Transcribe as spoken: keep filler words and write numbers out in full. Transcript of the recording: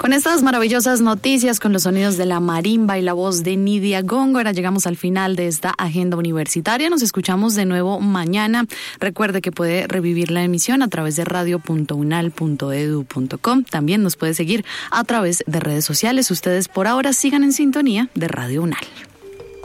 Con estas maravillosas noticias, con los sonidos de la marimba y la voz de Nidia Góngora, llegamos al final de esta agenda universitaria. Nos escuchamos de nuevo mañana. Recuerde que puede revivir la emisión a través de radio punto unal punto edu punto com. También nos puede seguir a través de redes sociales. Ustedes por ahora sigan en sintonía de Radio Unal.